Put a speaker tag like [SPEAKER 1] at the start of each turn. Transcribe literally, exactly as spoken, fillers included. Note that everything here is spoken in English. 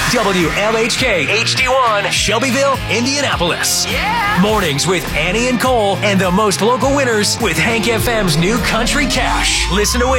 [SPEAKER 1] W L H K H D one, Shelbyville, Indianapolis. Yeah! Mornings with Annie and Cole and the most local winners with Hank F M's new Country Cash. Listen to win